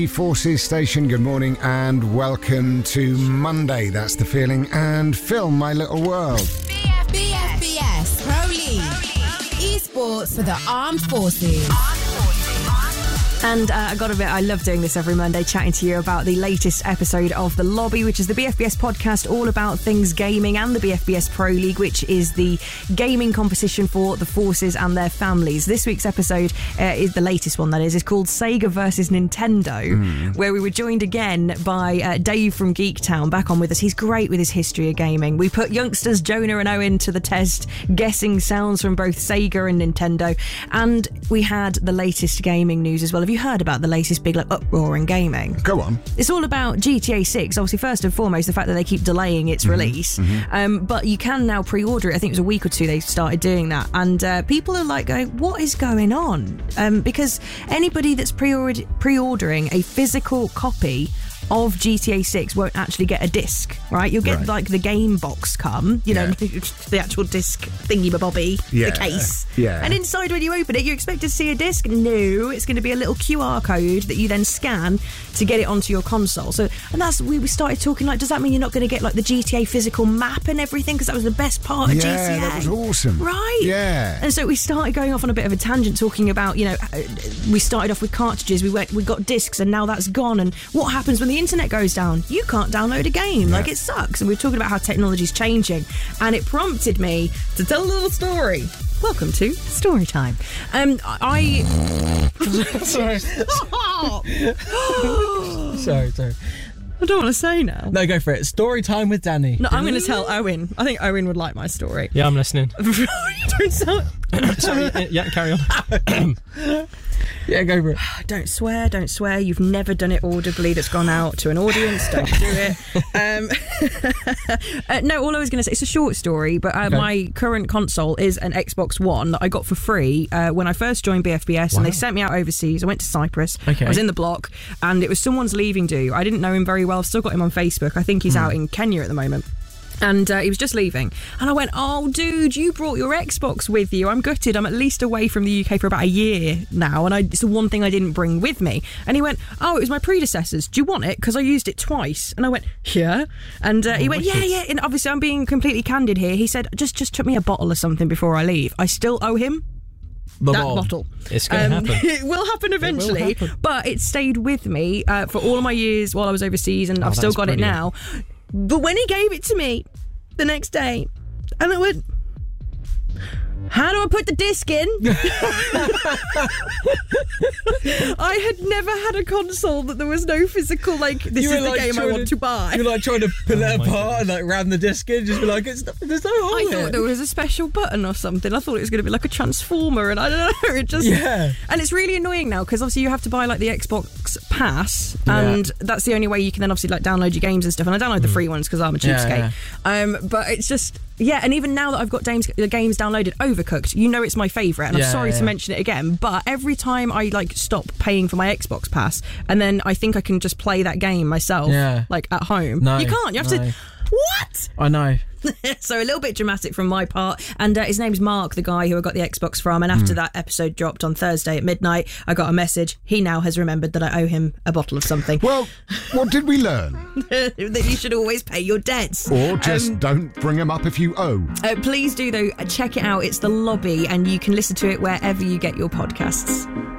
Forces Station, good morning and welcome to Monday. That's the feeling. And Film My Little World. BFBS Pro League. Esports for the Armed Forces. And I gotta admit, I love doing this every Monday, chatting to you about the latest episode of The Lobby, which is the BFBS podcast all about things gaming, and the BFBS Pro League, which is the gaming competition for the forces and their families. This week's episode is the latest one, that is called Sega versus Nintendo, where we were joined again by Dave from Geektown, back on with us. He's great with his history of gaming. We put youngsters Jonah and Owen to the test, guessing sounds from both Sega and Nintendo, and we had the latest gaming news as well. Have you heard about the latest big uproar in gaming? Go on. It's all about GTA 6. Obviously, first and foremost, the fact that they keep delaying its release. But you can now pre-order it. I think it was a week or two they started doing that. And people are like going, what is going on? Because anybody that's pre-ordering a physical copy of GTA 6 won't actually get a disc, right? You'll get like the game box come, you know, the actual disc thingy-bobby, the case. Yeah. And inside, when you open it, you expect to see a disc. No, it's going to be a little QR code that you then scan to get it onto your console. So, and that's, we started talking like, does that mean you're not going to get like the GTA physical map and everything? Because that was the best part of GTA. Yeah, that was awesome. Right? Yeah. And so we started going off on a bit of a tangent, talking about, you know, we started off with cartridges, we got discs, and now that's gone. And what happens when the internet goes down? You can't download a game. Like, it sucks. And we were talking about how technology's changing, and it prompted me to tell a little story. Welcome to Story Time. Sorry. Sorry. I don't want to say now. No, go for it. Story time with Danny. No, I'm going to tell Owen. I think Owen would like my story. Yeah, I'm listening. You don't sound... Sorry, yeah, carry on. Yeah, go for it. Don't swear. You've never done it audibly that's gone out to an audience. Don't do it. No, all I was going to say, it's a short story, but my current console is an Xbox One that I got for free when I first joined BFBS, and they sent me out overseas. I went to Cyprus. I was in the block, and it was someone's leaving do. I didn't know him very well. I've still got him on Facebook. I think he's out in Kenya at the moment. And he was just leaving. And I went, oh, dude, you brought your Xbox with you. I'm gutted. I'm at least away from the UK for about a year now. And it's the one thing I didn't bring with me. And he went, oh, it was my predecessor's. Do you want it? Because I used it twice. And I went, yeah. And he went, yeah. And obviously, I'm being completely candid here. He said, just chuck me a bottle or something before I leave. I still owe him that bottle. It's going to happen. It will happen eventually. But it stayed with me for all of my years while I was overseas. And I've still got it now. But when he gave it to me the next day, and I went, how do I put the disc in? I had never had a console that there was no physical, like, this is the game I want to buy. You're like trying to pull it apart and like ram the disc in, just be like, there's no hole I thought there was a special button or something. I thought it was going to be like a transformer, and I don't know, it just... Yeah. And it's really annoying now, because obviously you have to buy like the Xbox Pass, and that's the only way you can then obviously like download your games and stuff, and I download the free ones because I'm a cheapskate. But it's just... Yeah, and even now that I've got games downloaded, Overcooked, you know it's my favourite, and I'm sorry to mention it again, but every time I like stop paying for my Xbox Pass, and then I think I can just play that game myself, like at home. No, you can't. You have to... What? I know. So a little bit dramatic from my part. And his name's Mark, the guy who I got the Xbox from. And after that episode dropped on Thursday at midnight, I got a message. He now has remembered that I owe him a bottle of something. Well, what did we learn? That you should always pay your debts. Or just don't bring them up if you owe. Please do, though. Check it out. It's The Lobby, and you can listen to it wherever you get your podcasts.